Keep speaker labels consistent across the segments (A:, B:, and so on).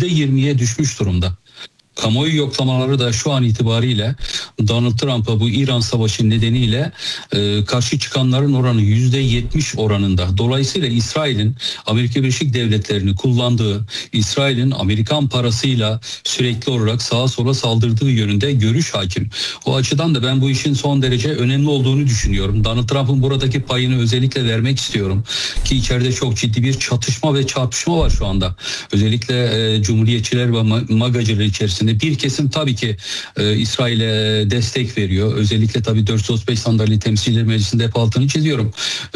A: %20'ye düşmüş durumda. Kamuoyu yoklamaları da şu an itibariyle Donald Trump'a bu İran savaşı nedeniyle karşı çıkanların oranı %70 oranında. Dolayısıyla İsrail'in Amerika Birleşik Devletleri'ni kullandığı, İsrail'in Amerikan parasıyla sürekli olarak sağa sola saldırdığı yönünde görüş hakim. O açıdan da ben bu işin son derece önemli olduğunu düşünüyorum. Donald Trump'ın buradaki payını özellikle vermek istiyorum. Ki içeride çok ciddi bir çatışma ve çarpışma var şu anda. Özellikle Cumhuriyetçiler ve MAGA'cılar içerisinde bir kesim tabii ki İsrail'e destek veriyor. Özellikle tabii 435 sandalye Temsilciler Meclisi'nde hep altını çiziyorum.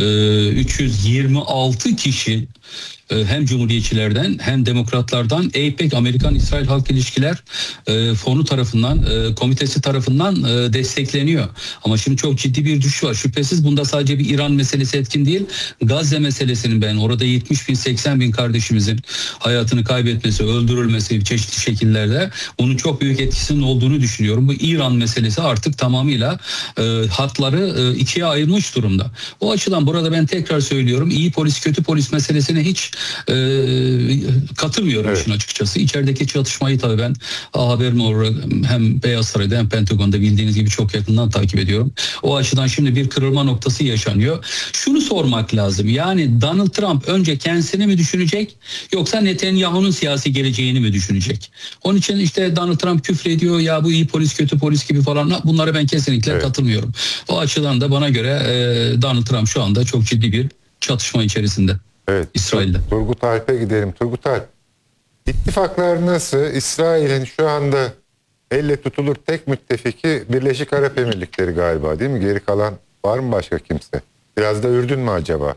A: 326 kişi hem Cumhuriyetçilerden hem Demokratlardan AIPAC Amerikan-İsrail Halk İlişkiler Fonu tarafından, komitesi tarafından destekleniyor. Ama şimdi çok ciddi bir düşüş var. Şüphesiz bunda sadece bir İran meselesi etkin değil. Gazze meselesinin ben orada 70 bin 80 bin kardeşimizin hayatını kaybetmesi, öldürülmesi çeşitli şekillerde bunun çok büyük etkisinin olduğunu düşünüyorum. Bu İran meselesi artık tamamıyla hatları ikiye ayırmış durumda. O açıdan burada ben tekrar söylüyorum, iyi polis kötü polis meselesine hiç katılmıyorum işin açıkçası. İçerideki çatışmayı tabii ben haberim olarak hem Beyaz Saray'da hem Pentagon'da bildiğiniz gibi çok yakından takip ediyorum. O açıdan şimdi bir kırılma noktası yaşanıyor. Şunu sormak lazım. Yani Donald Trump önce kendisini mi düşünecek yoksa Netanyahu'nun siyasi geleceğini mi düşünecek? Onun için işte Donald Trump küfrediyor ya bu iyi polis kötü polis gibi falan, bunlara ben kesinlikle katılmıyorum. O açıdan da bana göre Donald Trump şu anda çok ciddi bir çatışma içerisinde.
B: Evet.
A: İsrail'de.
B: Turgut Alp'e gidelim. Turgut Alp, ittifaklar nasıl? İsrail'in şu anda elle tutulur tek müttefiki Birleşik Arap Emirlikleri galiba, değil mi? Geri kalan var mı başka kimse? Biraz da Ürdün mü acaba?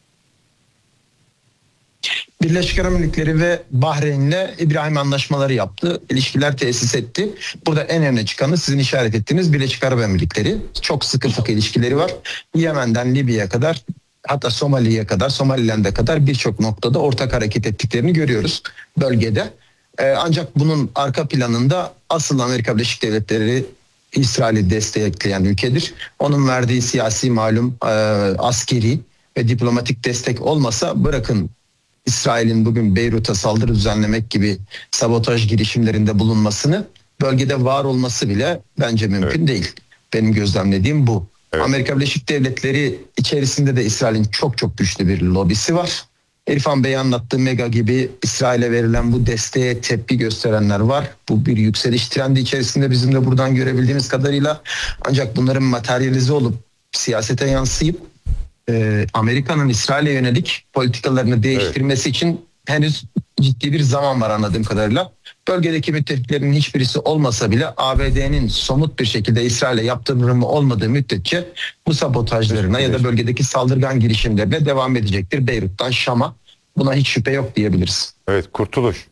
C: Birleşik Arap Emirlikleri ve Bahreyn'le İbrahim anlaşmaları yaptı. İlişkiler tesis etti. Burada en öne çıkanı sizin işaret ettiğiniz Birleşik Arap Emirlikleri. Çok sıkı fıkı ilişkileri var. Yemen'den Libya'ya kadar, hatta Somali'ye kadar, Somaliland'e kadar birçok noktada ortak hareket ettiklerini görüyoruz bölgede. Ancak bunun arka planında asıl Amerika Birleşik Devletleri İsrail'i destekleyen ülkedir. Onun verdiği siyasi malum askeri ve diplomatik destek olmasa, bırakın İsrail'in bugün Beyrut'a saldırı düzenlemek gibi sabotaj girişimlerinde bulunmasını, bölgede var olması bile bence mümkün değil. Benim gözlemlediğim bu. Evet. Amerika Birleşik Devletleri içerisinde de İsrail'in çok çok güçlü bir lobisi var. İrfan Bey anlattığı Mega gibi İsrail'e verilen bu desteğe tepki gösterenler var. Bu bir yükseliş trendi içerisinde bizim de buradan görebildiğimiz kadarıyla. Ancak bunların materyalize olup siyasete yansıyıp Amerika'nın İsrail'e yönelik politikalarını değiştirmesi için henüz ciddi bir zaman var anladığım kadarıyla. Bölgedeki müttefiklerin hiçbirisi olmasa bile ABD'nin somut bir şekilde İsrail'e yaptırımı olmadığı müddetçe bu sabotajlarına ya da bölgedeki saldırgan girişimlerine devam edecektir. Beyrut'tan Şam'a, buna hiç şüphe yok diyebiliriz.
B: Evet, Kurtuluş.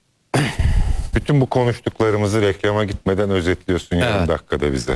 B: Bütün bu konuştuklarımızı reklama gitmeden özetliyorsun yarım dakikada bize.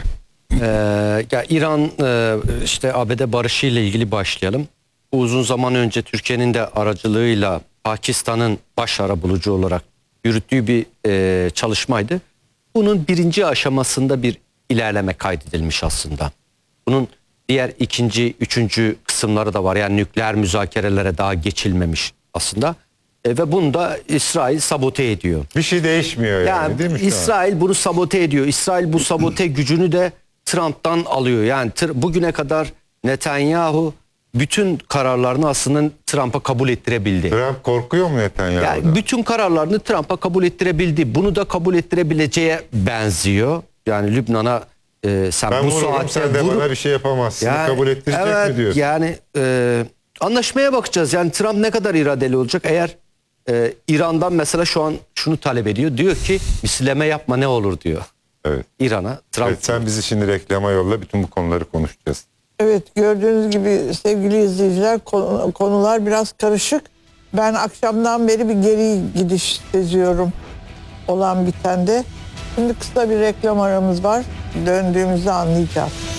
D: Ya İran işte ABD barışı ile ilgili başlayalım. Uzun zaman önce Türkiye'nin de aracılığıyla Pakistan'ın baş arabulucu olarak yürüttüğü bir çalışmaydı. Bunun birinci aşamasında bir ilerleme kaydedilmiş aslında. Bunun diğer ikinci, üçüncü kısımları da var. Yani nükleer müzakerelere daha geçilmemiş aslında. Ve bunu da İsrail sabote ediyor.
B: Bir şey değişmiyor yani değil mi?
D: İsrail bunu sabote ediyor. İsrail bu sabote gücünü de Trump'tan alıyor. Yani bugüne kadar Netanyahu bütün kararlarını aslında Trump'a kabul ettirebildi.
B: Trump korkuyor mu Netanyahu'dan?
D: Yani bütün kararlarını Trump'a kabul ettirebildi. Bunu da kabul ettirebileceğe benziyor. Yani Lübnan'a sen
B: ben
D: bu saatte
B: sen de bana bir şey yapamazsın. Yani, kabul ettirecek mi diyorsun?
D: Yani anlaşmaya bakacağız. Yani Trump ne kadar iradeli olacak? Eğer İran'dan mesela şu an şunu talep ediyor. Diyor ki misilleme yapma ne olur diyor.
B: Evet.
D: İran'a. Trump
B: evet, sen bizi şimdi reklama yolla, bütün bu konuları konuşacağız.
E: Evet, gördüğünüz gibi sevgili izleyiciler, konular biraz karışık. Ben akşamdan beri bir geri gidiş seziyorum olan bitende. Şimdi kısa bir reklam aramız var. Döndüğümüzde anlayacağız.